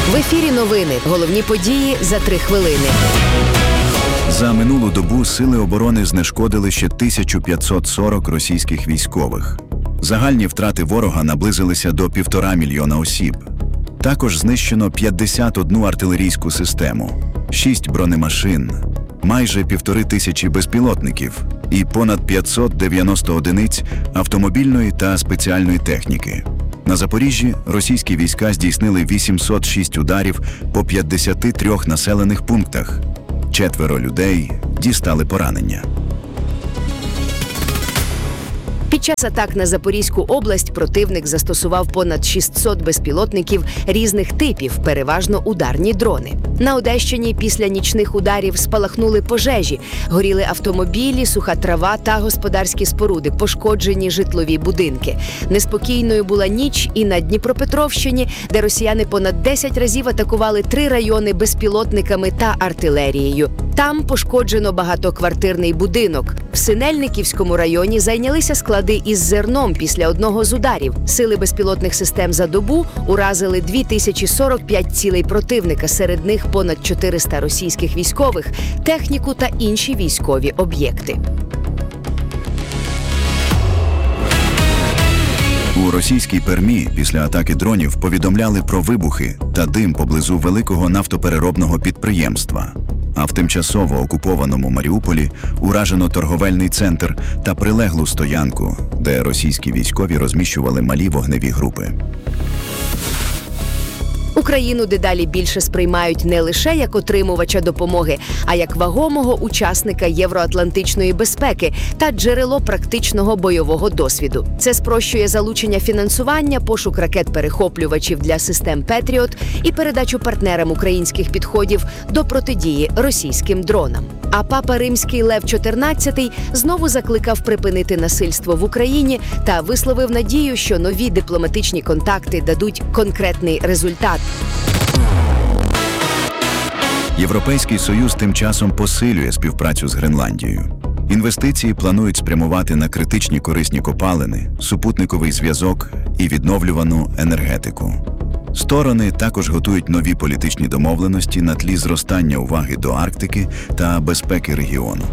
В ефірі новини. Головні події за 3 хвилини. За минулу добу Сили оборони знешкодили ще 1540 російських військових. Загальні втрати ворога наблизилися до 1,5 мільйона осіб. Також знищено 51 артилерійську систему, 6 бронемашин, майже 1500 безпілотників і понад 590 одиниць автомобільної та спеціальної техніки. На Запоріжжі російські війська здійснили 806 ударів по 53 населених пунктах. 4 людей дістали поранення. Під час атак на Запорізьку область противник застосував понад 600 безпілотників різних типів, переважно ударні дрони. На Одещині після нічних ударів спалахнули пожежі, горіли автомобілі, суха трава та господарські споруди, пошкоджені житлові будинки. Неспокійною була ніч і на Дніпропетровщині, де росіяни понад 10 разів атакували 3 райони безпілотниками та артилерією. Там пошкоджено багатоквартирний будинок. В Синельниківському районі зайнялися склади із зерном після одного з ударів. Сили безпілотних систем за добу уразили 2045 цілей противника, серед них понад 400 російських військових, техніку та інші військові об'єкти. У російській Пермі після атаки дронів повідомляли про вибухи та дим поблизу великого нафтопереробного підприємства. А в тимчасово окупованому Маріуполі уражено торговельний центр та прилеглу стоянку, де російські військові розміщували малі вогневі групи. Україну дедалі більше сприймають не лише як отримувача допомоги, а як вагомого учасника євроатлантичної безпеки та джерело практичного бойового досвіду. Це спрощує залучення фінансування, пошук ракет-перехоплювачів для систем «Петріот» і передачу партнерам українських підходів до протидії російським дронам. А папа Римський Лев XIV знову закликав припинити насильство в Україні та висловив надію, що нові дипломатичні контакти дадуть конкретний результат. Європейський Союз тим часом посилює співпрацю з Гренландією. Інвестиції планують спрямувати на критичні корисні копалини, супутниковий зв'язок і відновлювану енергетику. Сторони також готують нові політичні домовленості на тлі зростання уваги до Арктики та безпеки регіону.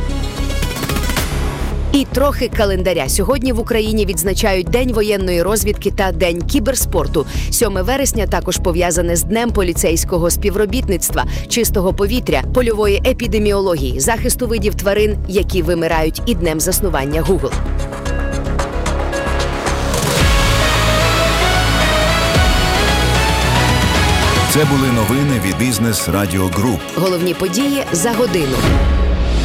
І трохи календаря. Сьогодні в Україні відзначають День воєнної розвідки та День кіберспорту. 7 вересня також пов'язане з Днем поліцейського співробітництва, чистого повітря, польової епідеміології, захисту видів тварин, які вимирають, і Днем заснування Google. Це були новини від Бізнес Радіо Груп. Головні події за годину.